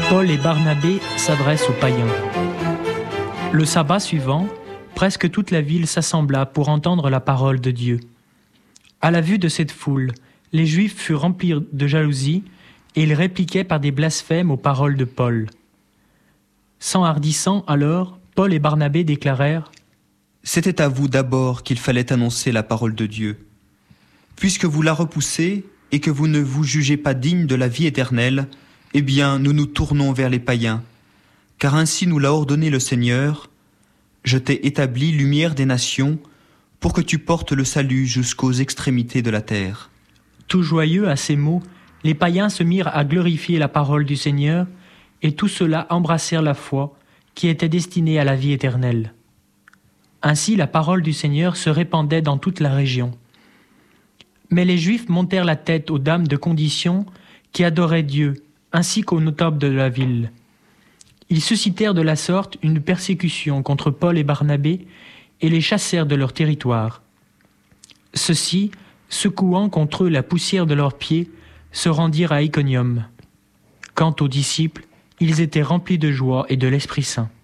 Paul et Barnabé s'adressent aux païens. Le sabbat suivant, presque toute la ville s'assembla pour entendre la parole de Dieu. À la vue de cette foule, les Juifs furent remplis de jalousie et ils répliquaient par des blasphèmes aux paroles de Paul. S'enhardissant alors, Paul et Barnabé déclarèrent : « C'était à vous d'abord qu'il fallait annoncer la parole de Dieu. Puisque vous la repoussez et que vous ne vous jugez pas digne de la vie éternelle, eh bien, nous nous tournons vers les païens. Car ainsi nous l'a ordonné le Seigneur. Je t'ai établi lumière des nations pour que tu portes le salut jusqu'aux extrémités de la terre. » Tout joyeux à ces mots, les païens se mirent à glorifier la parole du Seigneur, et tous ceux-là embrassèrent la foi qui était destinée à la vie éternelle. Ainsi la parole du Seigneur se répandait dans toute la région. Mais les Juifs montèrent la tête aux dames de condition qui adoraient Dieu, ainsi qu'aux notables de la ville. Ils suscitèrent de la sorte une persécution contre Paul et Barnabé et les chassèrent de leur territoire. Ceux-ci, secouant contre eux la poussière de leurs pieds, se rendirent à Iconium. Quant aux disciples, ils étaient remplis de joie et de l'Esprit Saint.